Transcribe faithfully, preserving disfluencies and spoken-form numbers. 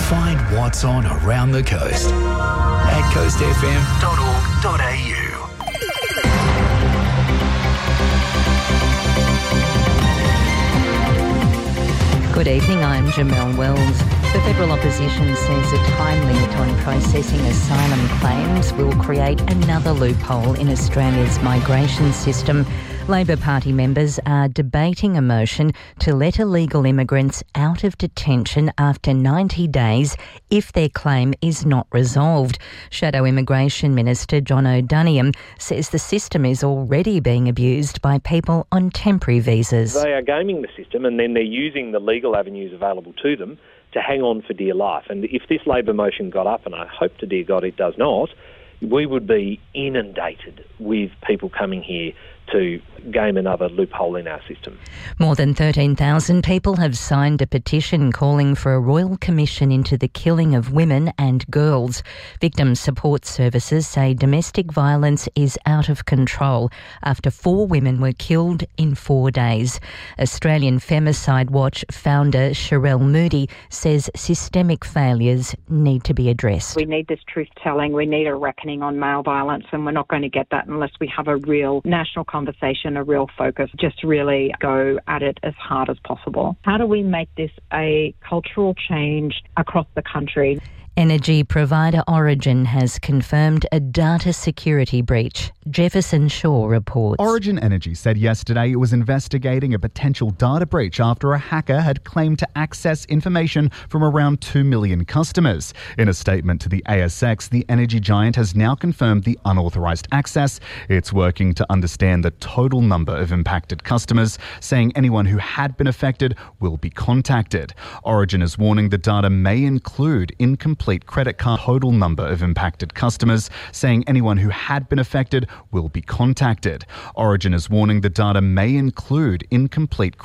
Find what's on around the coast at coast f m dot org dot a u. Good evening, I'm Jamelle Wells. The federal opposition says a time limit on processing asylum claims will create another loophole in Australia's migration system. Labor Party members are debating a motion to let illegal immigrants out of detention after ninety days if their claim is not resolved. Shadow Immigration Minister John O'Doniam says the system is already being abused by people on temporary visas. They are gaming the system and then they're using the legal avenues available to them to hang on for dear life. And if this Labor motion got up, and I hope to dear God it does not, we would be inundated with people coming here to game another loophole in our system. More than thirteen thousand people have signed a petition calling for a royal commission into the killing of women and girls. Victim support services say domestic violence is out of control after four women were killed in four days. Australian Femicide Watch founder Sherelle Moody says systemic failures need to be addressed. We need this truth-telling, we need a reckoning on male violence, and we're not going to get that unless we have a real national conversation, a real focus, just really go at it as hard as possible. How do we make this a cultural change across the country? Energy provider Origin has confirmed a data security breach. Jefferson Shaw reports. Origin Energy said yesterday it was investigating a potential data breach after a hacker had claimed to access information from around two million customers. In a statement to the A S X, the energy giant has now confirmed the unauthorised access. It's working to understand the total number of impacted customers, saying anyone who had been affected will be contacted. Origin is warning the data may include incomplete credit card total number of impacted customers, saying anyone who had been affected will be contacted. Origin is warning the data may include incomplete